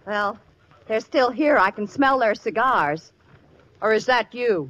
Well, they're still here. I can smell their cigars. Or is that you?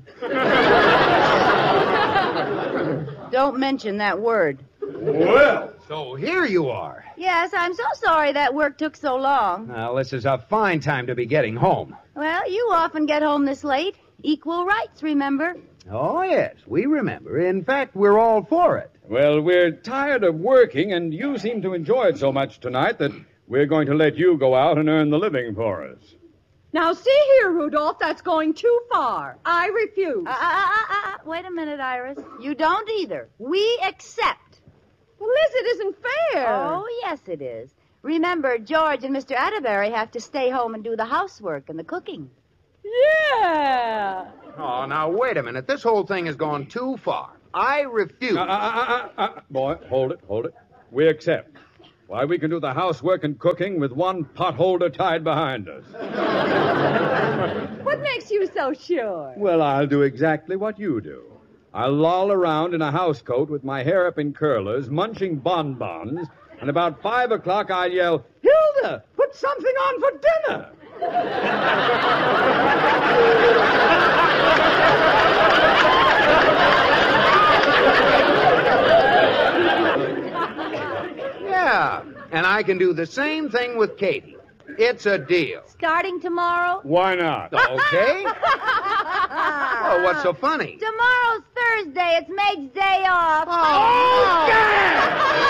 Don't mention that word. Well, so here you are. Yes, I'm so sorry that work took so long. Now, this is a fine time to be getting home. Well, you often get home this late. Equal rights, remember? Oh, yes, we remember. In fact, we're all for it. Well, we're tired of working, and you seem to enjoy it so much tonight that we're going to let you go out and earn the living for us. Now, see here, Rudolph, that's going too far. I refuse. Wait a minute, Iris. You don't either. We accept. Well, Liz, it isn't fair. Oh, yes, it is. Remember, George and Mr. Atterbury have to stay home and do the housework and the cooking. Yeah. Oh, now, wait a minute. This whole thing has gone too far. I refuse. Boy, hold it. We accept. Why, we can do the housework and cooking with one potholder tied behind us. What makes you so sure? Well, I'll do exactly what you do. I'll loll around in a housecoat with my hair up in curlers, munching bonbons, and about 5 o'clock I'll yell, "Hilda, put something on for dinner!" Yeah, and I can do the same thing with Katie. It's a deal. Starting tomorrow? Why not? Okay? Oh, what's so funny? Tomorrow's Thursday. It's Meg's day off. Oh,